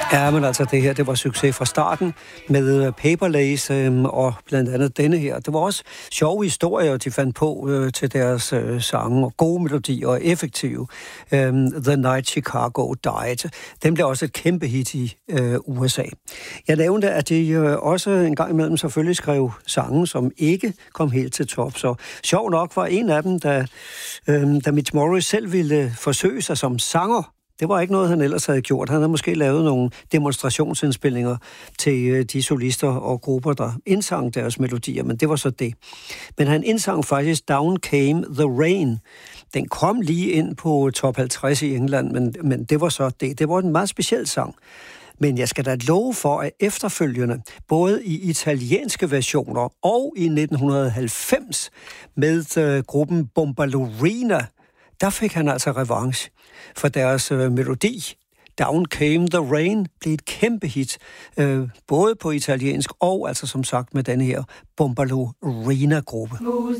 Ja, men altså det her, det var succes fra starten med Paper Lace og blandt andet denne her. Det var også sjove historier, de fandt på til deres sange, og gode melodier og effektive. The Night Chicago Died. Den blev også et kæmpe hit i USA. Jeg nævnte, at de også en gang imellem selvfølgelig skrev sange, som ikke kom helt til top. Så sjov nok var en af dem, da Mitch Morris selv ville forsøge sig som sanger. Det var ikke noget, han ellers havde gjort. Han havde måske lavet nogle demonstrationsindspilninger til de solister og grupper, der indsang deres melodier, men det var så det. Men han indsang faktisk Down Came the Rain. Den kom lige ind på top 50 i England, men det var så det. Det var en meget speciel sang. Men jeg skal da love for, at efterfølgende, både i italienske versioner og i 1990 med gruppen Bombalurina, der fik han altså revanche for deres melodi. Down Came the Rain blev et kæmpe hit, både på italiensk og altså som sagt med denne her Bombalurina-gruppe.